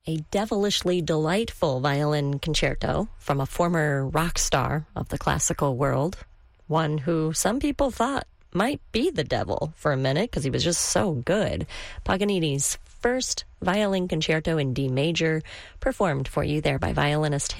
A devilishly delightful violin concerto from a former rock star of the classical world, one who some people thought might be the devil for a minute because he was just so good. Paganini's first violin concerto in D major, performed for you there by violinist